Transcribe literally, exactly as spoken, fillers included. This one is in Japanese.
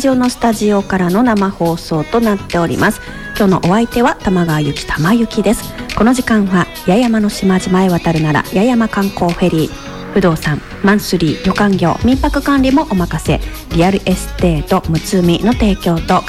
場のスタジオからの生放送となっております。今日のお相手は玉川ゆき玉ゆきです。この時間は八重山の島々へ渡るなら八重山観光フェリー、不動産、マンスリー、旅館業、民泊管理もお任せ、リアルエステートむつみの提供と